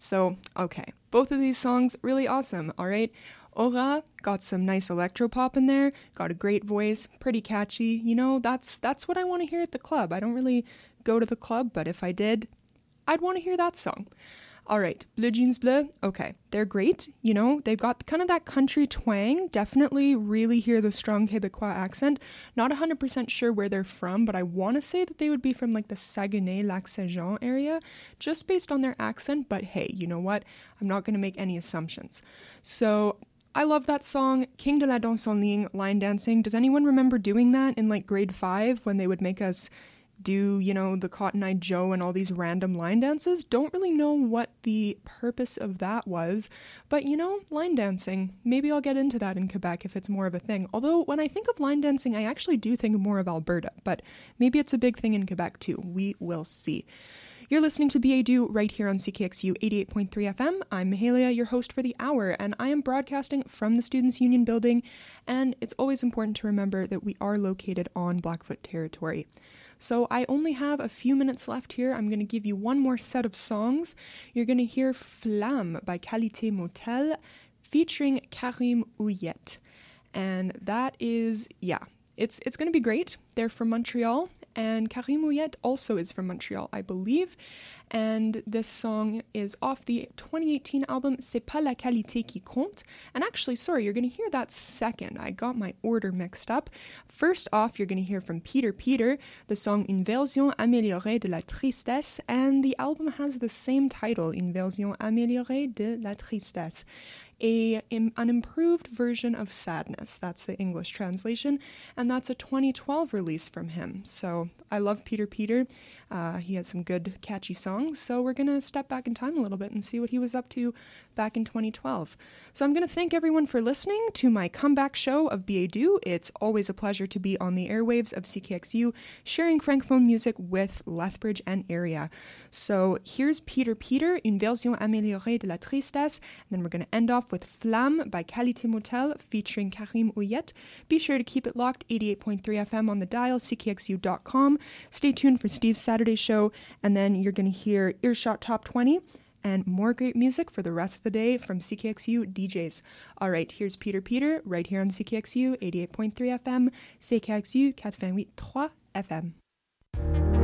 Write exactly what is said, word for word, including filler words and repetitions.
So, okay, both of these songs really awesome, all right? Aura got some nice electropop in there, got a great voice, pretty catchy. You know, that's that's what I want to hear at the club. I don't really go to the club, but if I did, I'd want to hear that song. All right, Bleu Jeans Bleu, okay, they're great. You know, they've got kind of that country twang. Definitely really hear the strong Quebecois accent. Not one hundred percent sure where they're from, but I want to say that they would be from like the Saguenay-Lac-Saint-Jean area, just based on their accent. But hey, you know what? I'm not going to make any assumptions. So I love that song, King de la Danse en Ligne, line dancing. Does anyone remember doing that in like grade five when they would make us do, you know, the Cotton Eye Joe and all these random line dances? Don't really know what the purpose of that was, but you know, line dancing. Maybe I'll get into that in Quebec if it's more of a thing. Although when I think of line dancing, I actually do think more of Alberta, but maybe it's a big thing in Quebec too. We will see. You're listening to B A Do right here on C K X U eighty-eight point three F M. I'm Mahalia, your host for the hour, and I am broadcasting from the Students' Union building, and it's always important to remember that we are located on Blackfoot territory. So I only have a few minutes left here. I'm going to give you one more set of songs. You're going to hear Flamme by Qualité Motel featuring Karim Ouellette. And that is, yeah, it's it's going to be great. They're from Montreal, and Karim Ouellette also is from Montreal, I believe. And this song is off the twenty eighteen album C'est pas la qualité qui compte. And actually, sorry, you're going to hear that second. I got my order mixed up. First off, you're going to hear from Peter Peter, the song Une version améliorée de la tristesse, and the album has the same title, Une version améliorée de la tristesse. A, an improved version of sadness. That's the English translation, and that's a twenty twelve release from him. So I love Peter Peter. Uh, he has some good catchy songs, so we're going to step back in time a little bit and see what he was up to back in twenty twelve. So I'm going to thank everyone for listening to my comeback show of B A Do. It's always a pleasure to be on the airwaves of C K X U, sharing Francophone music with Lethbridge and area. So here's Peter Peter, Une version améliorée de la tristesse, and then we're going to end off with Flamme by Qualité Motel featuring Karim Ouellette. Be sure to keep it locked, eighty-eight point three F M on the dial, C K X U dot com. Stay tuned for Steve's Saturday show, and then you're going to hear Earshot Top twenty and more great music for the rest of the day from C K X U D Js. All right, here's Peter Peter right here on C K X U eighty-eight point three F M, C K X U eighty-huit point three F M.